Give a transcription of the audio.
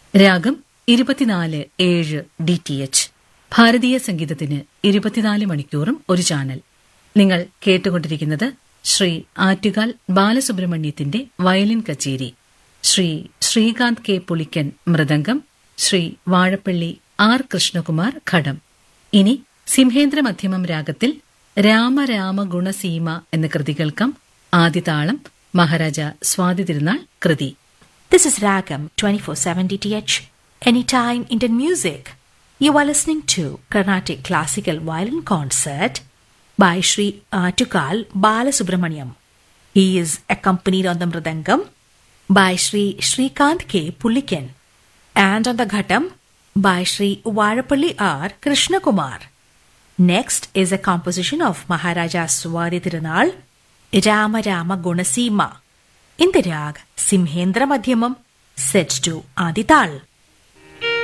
രാഗം 24/7 DTH. ഭാരതീയ സംഗീതത്തിന് 24 മണിക്കൂറും ഒരു ചാനൽ. നിങ്ങൾ കേട്ടുകൊണ്ടിരിക്കുന്നത് ശ്രീ ആറ്റുകാൽ ബാലസുബ്രഹ്മണ്യത്തിന്റെ വയലിൻ കച്ചേരി, ശ്രീ ശ്രീകാന്ത് കെ പുളിക്കൻ മൃദംഗം, ശ്രീ വാഴപ്പള്ളി ആർ കൃഷ്ണകുമാർ ഘടം. ഇനി സിംഹേന്ദ്ര മധ്യമം രാഗത്തിൽ രാമ രാമ ഗുണസീമ എന്ന കൃതി കേൾക്കാം. ആദിതാളം മഹാരാജ സ്വാതി തിരുനാൾ കൃതി. This is Ragam 24/7 DTH, anytime Indian music. You are listening to Carnatic Classical Violin Concert by Sri Atukal Balasubramaniam. He is accompanied on the Mridangam by Sri Shrikant K. Pulikan and on the Ghatam by Sri Varapalli R. Krishnakumar. Next is a composition of Maharaja Swadi Tirunal, Rama Rama Gunasima, in the rag Simhendra Madhyamam, set to Adital.